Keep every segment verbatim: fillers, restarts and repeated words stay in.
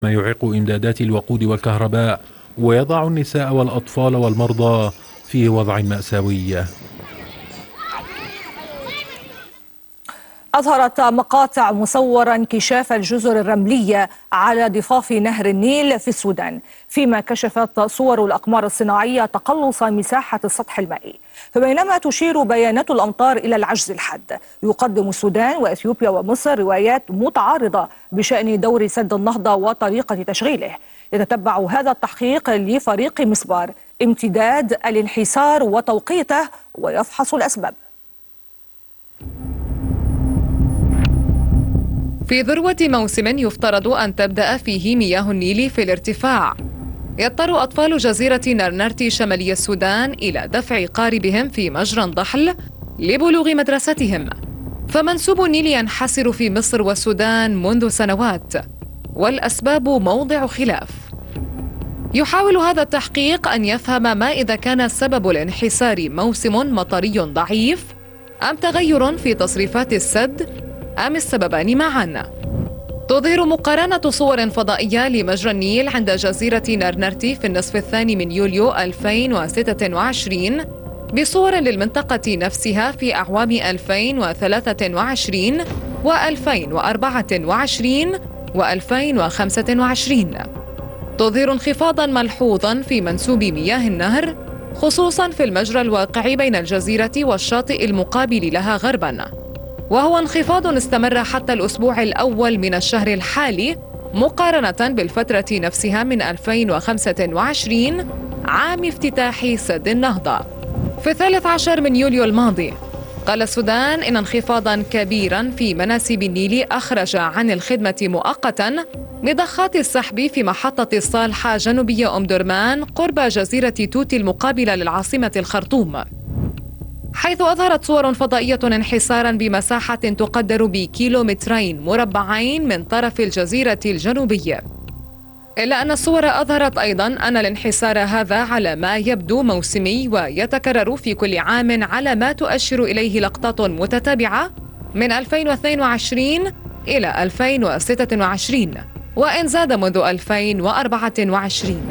ما يعيق إمدادات الوقود والكهرباء ويضع النساء والأطفال والمرضى في وضع مأساوي. أظهرت مقاطع مصورة انكشاف الجزر الرملية على ضفاف نهر النيل في السودان، فيما كشفت صور الأقمار الصناعية تقلص مساحة السطح المائي. فبينما تشير بيانات الأمطار إلى العجز الحاد، يقدم السودان وإثيوبيا ومصر روايات متعارضة بشأن دور سد النهضة وطريقة تشغيله. يتتبع هذا التحقيق لفريق مسبار امتداد الانحسار وتوقيته ويفحص الأسباب. في ذروة موسم يفترض أن تبدأ فيه مياه النيل في الارتفاع، يضطر أطفال جزيرة نرنرتي شمالي السودان إلى دفع قاربهم في مجرى ضحل لبلوغ مدرستهم. فمنسوب النيل ينحسر في مصر والسودان منذ سنوات، والأسباب موضع خلاف. يحاول هذا التحقيق أن يفهم ما إذا كان سبب الانحسار موسم مطري ضعيف أم تغير في تصريفات السد أم السببان معاً. تظهر مقارنة صور فضائية لمجرى النيل عند جزيرة نرنرتي في النصف الثاني من يوليو ألفين وستة وعشرين بصور للمنطقة نفسها في أعوام ألفين وثلاثة وعشرين وألفين وأربعة وعشرين وألفين وخمسة وعشرين. تظهر انخفاضاً ملحوظاً في منسوب مياه النهر، خصوصاً في المجرى الواقع بين الجزيرة والشاطئ المقابل لها غرباً، وهو انخفاض استمر حتى الأسبوع الأول من الشهر الحالي مقارنة بالفترة نفسها من ألفين وخمسة وعشرين عام افتتاح سد النهضة. في الثالث عشر من يوليو الماضي قال السودان إن انخفاضاً كبيراً في مناسب النيل أخرج عن الخدمة مؤقتاً مضخات السحب في محطة الصالحة جنوبي أم درمان قرب جزيرة توت المقابلة للعاصمة الخرطوم، حيث أظهرت صور فضائية انحساراً بمساحة تقدر بكيلومترين مربعين من طرف الجزيرة الجنوبية. إلا أن الصور أظهرت أيضاً أن الانحسار هذا على ما يبدو موسمي ويتكرر في كل عام على ما تؤشر إليه لقطات متتابعة من ألفين واثنين وعشرين إلى ألفين وستة وعشرين، وإن زاد منذ ألفين وأربعة وعشرين.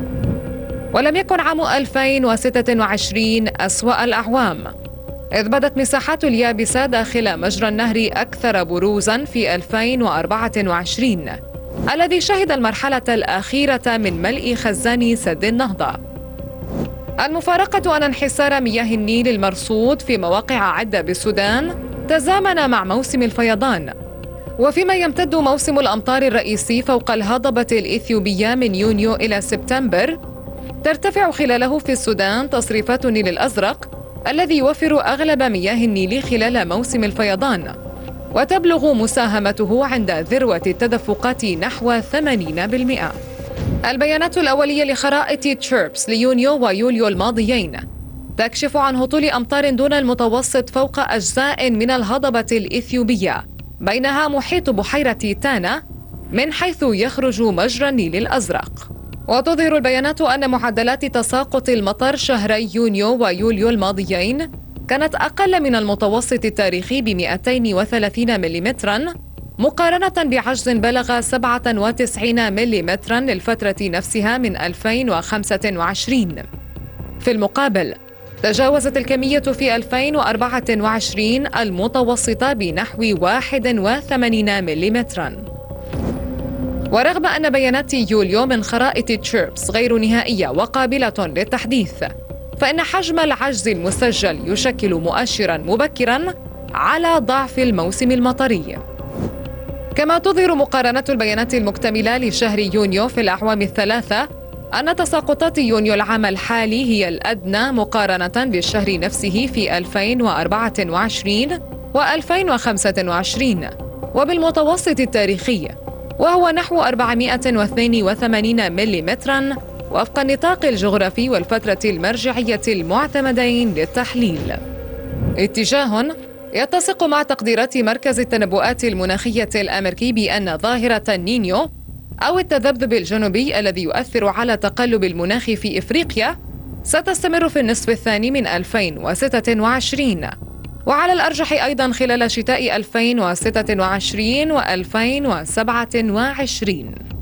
ولم يكن عام ألفين وستة وعشرين أسوأ الأعوام، إذ بدت مساحات اليابسة داخل مجرى النهر أكثر بروزاً في ألفين وأربعة وعشرين الذي شهد المرحلة الأخيرة من ملء خزان سد النهضة. المفارقة أن انحسار مياه النيل المرصود في مواقع عدة بالسودان تزامن مع موسم الفيضان، وفيما يمتد موسم الأمطار الرئيسي فوق الهضبة الإثيوبية من يونيو إلى سبتمبر، ترتفع خلاله في السودان تصريفات النيل الأزرق الذي يوفر أغلب مياه النيل خلال موسم الفيضان، وتبلغ مساهمته عند ذروة التدفقات نحو ثمانين بالمئة. البيانات الأولية لخرائط تشيربس ليونيو ويوليو الماضيين تكشف عن هطول أمطار دون المتوسط فوق أجزاء من الهضبة الإثيوبية، بينها محيط بحيرة تانا من حيث يخرج مجرى النيل الأزرق. وتظهر البيانات أن معدلات تساقط المطر شهري يونيو ويوليو الماضيين كانت أقل من المتوسط التاريخي ب مئتين وثلاثين مليمتراً، مقارنة بعجز بلغ سبعة وتسعين مليمتراً للفترة نفسها من ألفين وخمسة وعشرين. في المقابل تجاوزت الكمية في ألفين وأربعة وعشرين المتوسطة بنحو واحد وثمانين مليمتراً. ورغم أن بيانات يوليو من خرائط تشيربس غير نهائية وقابلة للتحديث، فإن حجم العجز المسجل يشكل مؤشراً مبكراً على ضعف الموسم المطري. كما تظهر مقارنة البيانات المكتملة لشهر يونيو في الأعوام الثلاثة أن تساقطات يونيو العام الحالي هي الأدنى مقارنة بالشهر نفسه في ألفين وأربعة وعشرين وألفين وخمسة وعشرين وبالمتوسط التاريخي، وهو نحو أربعمئة واثنين وثمانين مليمتراً وفق النطاق الجغرافي والفترة المرجعية المعتمدين للتحليل. اتجاه يتسق مع تقديرات مركز التنبؤات المناخية الأمريكي بأن ظاهرة النينيو أو التذبذب الجنوبي الذي يؤثر على تقلب المناخ في إفريقيا ستستمر في النصف الثاني من ألفين وستة وعشرين، وعلى الأرجح أيضاً خلال شتاء ألفين وستة وعشرين وألفين وسبعة وعشرين.